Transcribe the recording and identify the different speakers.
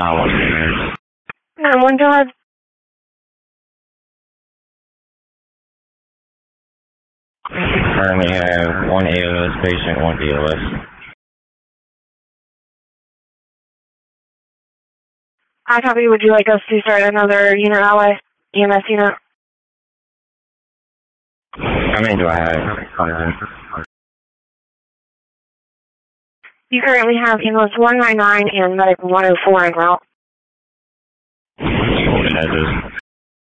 Speaker 1: 911.
Speaker 2: 911, go ahead.
Speaker 1: Currently have one ALS patient, one DLS.
Speaker 2: I copy. Would you like us to start another unit LA, EMS unit?
Speaker 1: How many do I have?
Speaker 2: You currently have ambulance 199 and medic 104 en route.
Speaker 1: What address?